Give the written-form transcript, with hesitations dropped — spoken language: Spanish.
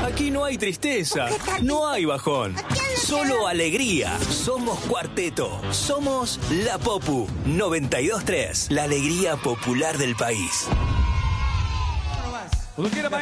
Aquí no hay tristeza, no hay bajón, solo alegría. Somos Cuarteto, somos La Popu 92.3, la alegría popular del país.